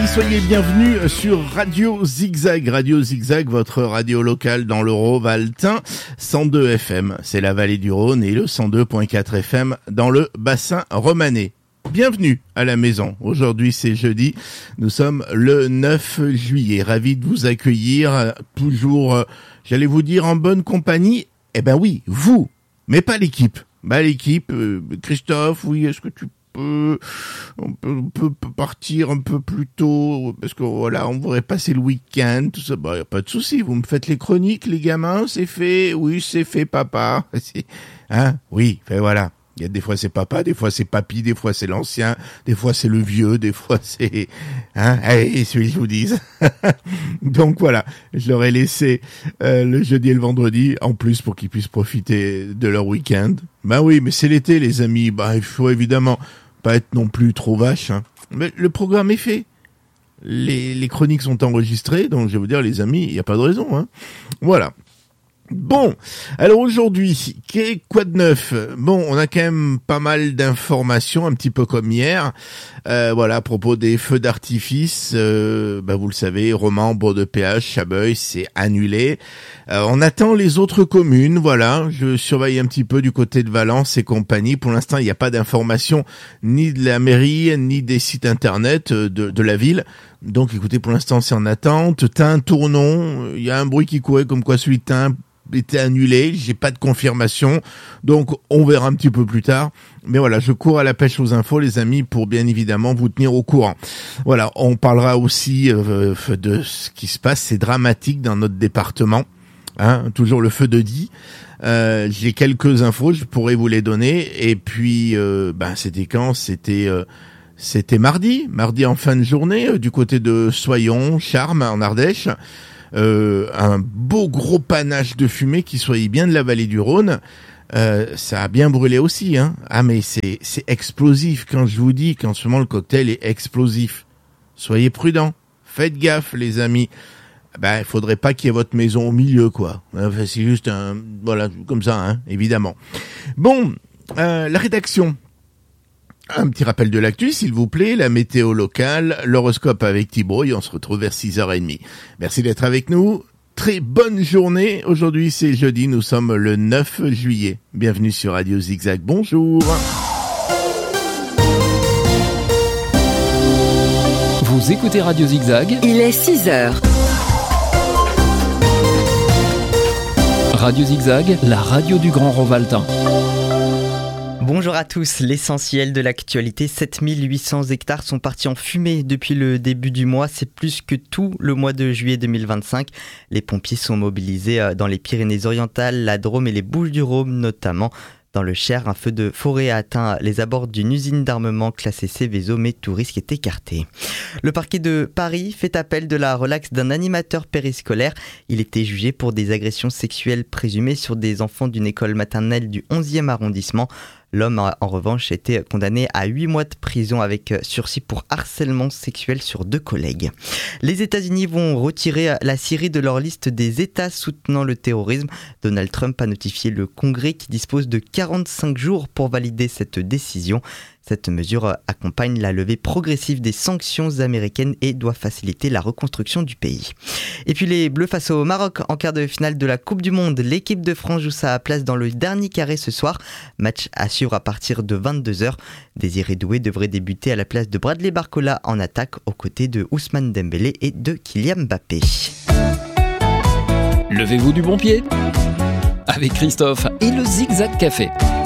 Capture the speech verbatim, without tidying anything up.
soyez bienvenus sur Radio Zigzag. Radio Zigzag, votre radio locale dans le Rhône-Valtin, cent deux F M, c'est la vallée du Rhône, et le cent deux virgule quatre F M dans le bassin romanais. Bienvenue à la maison. Aujourd'hui, c'est jeudi. Nous sommes le neuf juillet. Ravi de vous accueillir. Toujours, euh, j'allais vous dire, en bonne compagnie. Eh ben oui, vous, mais pas l'équipe. Bah l'équipe, euh, Christophe, oui, est-ce que tu peux on, peut, on peut partir un peu plus tôt, parce que voilà, on voudrait passer le week-end, tout ça. Bah y a pas de souci. Vous me faites les chroniques, les gamins, c'est fait. Oui, c'est fait, papa. Hein? Oui, fait voilà. Il y a des fois c'est papa, des fois c'est papy, des fois c'est l'ancien, des fois c'est le vieux, des fois c'est... Hein, allez, celui que je vous dise. Donc voilà, je leur ai laissé euh, le jeudi et le vendredi, en plus pour qu'ils puissent profiter de leur week-end. Ben oui, mais c'est l'été les amis, bah il faut évidemment pas être non plus trop vache. Hein. Mais le programme est fait. Les, les chroniques sont enregistrées, donc je vais vous dire les amis, il n'y a pas de raison. Hein. Voilà. Bon, alors aujourd'hui, qu'est quoi de neuf? Bon, on a quand même pas mal d'informations, un petit peu comme hier. Euh, voilà, à propos des feux d'artifice, euh, bah vous le savez, Romans, Bourg-de-Péage, Chabeuil, c'est annulé. Euh, on attend les autres communes, voilà. Je surveille un petit peu du côté de Valence et compagnie. Pour l'instant, il n'y a pas d'informations ni de la mairie, ni des sites internet de, de la ville. Donc, écoutez, pour l'instant, c'est en attente. Tain, Tournon, il y a un bruit qui courait comme quoi celui de Tain était annulé, j'ai pas de confirmation, donc on verra un petit peu plus tard. Mais voilà, je cours à la pêche aux infos, les amis, pour bien évidemment vous tenir au courant. Voilà, on parlera aussi euh, de ce qui se passe, c'est dramatique dans notre département, hein, toujours le feu de Die. Euh, j'ai quelques infos, je pourrais vous les donner, et puis, euh, ben c'était quand? C'était... Euh, c'était mardi, mardi en fin de journée, euh, du côté de Soyon, Charmes, en Ardèche. Euh, un beau gros panache de fumée qui soyait bien de la vallée du Rhône. Euh, ça a bien brûlé aussi, hein. Ah mais c'est c'est explosif quand je vous dis qu'en ce moment le cocktail est explosif. Soyez prudents, faites gaffe les amis. Ben il faudrait pas qu'il y ait votre maison au milieu quoi. Enfin, c'est juste un voilà comme ça hein, évidemment. Bon, euh, la rédaction. Un petit rappel de l'actu, s'il vous plaît, la météo locale, l'horoscope avec Thibaut, et on se retrouve vers six heures trente. Merci d'être avec nous. Très bonne journée. Aujourd'hui, c'est jeudi, nous sommes le neuf juillet. Bienvenue sur Radio Zigzag. Bonjour. Vous écoutez Radio Zigzag. Il est six heures. Radio Zigzag, la radio du Grand Rhône-Valtin. Bonjour à tous, l'essentiel de l'actualité, sept mille huit cents hectares sont partis en fumée depuis le début du mois, c'est plus que tout le mois de juillet deux mille vingt-cinq. Les pompiers sont mobilisés dans les Pyrénées-Orientales, la Drôme et les Bouches-du-Rhône notamment. Dans le Cher, un feu de forêt a atteint les abords d'une usine d'armement classée Seveso, mais tout risque est écarté. Le parquet de Paris fait appel de la relaxe d'un animateur périscolaire. Il était jugé pour des agressions sexuelles présumées sur des enfants d'une école maternelle du onzième arrondissement. L'homme a en revanche été condamné à huit mois de prison avec sursis pour harcèlement sexuel sur deux collègues. Les États-Unis vont retirer la Syrie de leur liste des États soutenant le terrorisme. Donald Trump a notifié le Congrès qui dispose de quarante-cinq jours pour valider cette décision. Cette mesure accompagne la levée progressive des sanctions américaines et doit faciliter la reconstruction du pays. Et puis les Bleus face au Maroc en quart de finale de la Coupe du Monde. L'équipe de France joue sa place dans le dernier carré ce soir. Match à suivre à partir de vingt-deux heures. Désiré Doué devrait débuter à la place de Bradley Barcola en attaque aux côtés de Ousmane Dembélé et de Kylian Mbappé. Levez-vous du bon pied avec Christophe et le Zigzag Café.